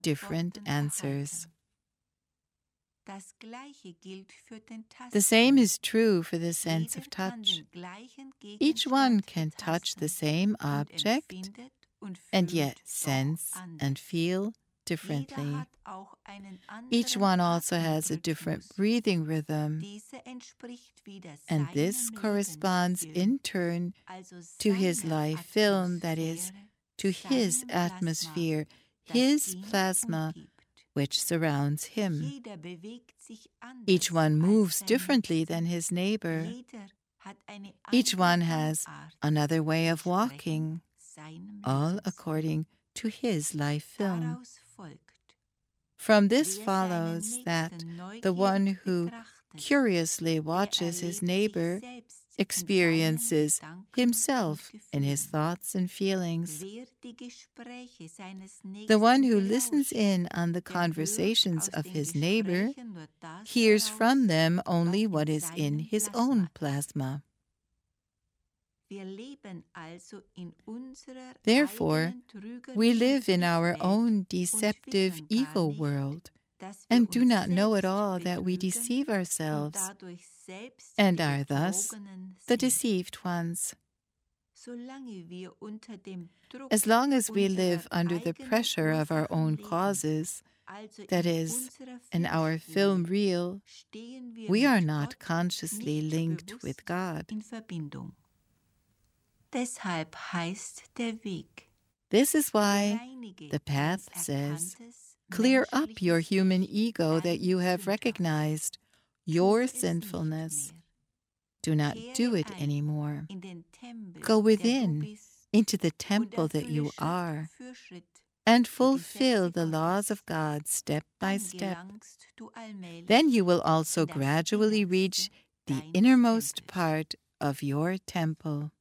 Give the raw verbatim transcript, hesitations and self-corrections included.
different answers. Das Gleiche gilt für den Tasten. The same is true for the sense of Jeder kann touch. den gleichen Each one Gegenstand can touch the betasten same und object empfindet und and fühlt yet doch sense anders. and feel Jeder differently. hat auch einen Each anderen one also has a different Atemrhythmus. breathing rhythm, Diese entspricht wieder and seinem this corresponds Lebensfilm, in turn also to his seiner life film, that is, Atmosphäre, to his seinem atmosphere, das his ihn plasma, umgibt. which surrounds him. Jeder bewegt sich anders Each one als moves sein differently Nächster. than his neighbor. Jeder hat eine Each andere one has Gangart, another way of entsprechend walking, seinem all Lebensweg. according to his life film. Daraus folgt, From this wer seinen follows that Nächsten the one neugierig who betrachtet, curiously der watches his erlebt neighbor sich selbst in experiences seinen Gedanken himself und in his Gefühlen. thoughts and feelings. Wer die Gespräche seines The one Nächsten who listens belauscht, in on the der hört conversations aus of den his neighbor Gesprächen nur das hears heraus, from them only was what in is in seinem his Plasma own ist. plasma. Wir leben also in unserer Therefore, eigenen trügerischen we live in our Ich-Welt own und deceptive wissen gar ego nicht, world, dass wir and do uns not know at selbst all that we betrügen deceive und ourselves dadurch selbst and die are thus Betrogenen the sind. deceived ones. Solange wir unter dem Druck As long as we unserer live under the eigenen pressure of our Ursachen own leben, causes, also that in is, unserer in our Filmspur, film reel, stehen wir we mit are not Gott consciously nicht linked bewusst with God. in Verbindung. Deshalb heißt der Weg, This is why bereinige the dein path says, erkanntes clear up your menschliches human Ich, ego that dein you have Sündhaft. recognized, Tue your es nicht sinfulness. mehr. Do not do Kehre it ein anymore. in den Tempel, Go der du within, bist, into the und temple that erfülle you Schritt are, für Schritt and die fulfill Gesetze the laws Gottes. of God step by Dann step. gelangst du allmählich Then you will also in das gradually Innerste reach the deines innermost Tempels. part of your temple.